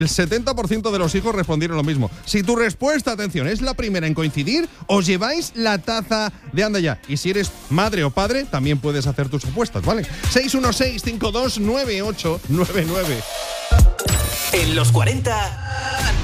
El 70% de los hijos respondieron lo mismo. Si tu respuesta, atención, es la primera en coincidir, os lleváis la taza de Anda Ya. Y si eres madre o padre, también puedes hacer tus apuestas, ¿vale? 616-529899. En los 40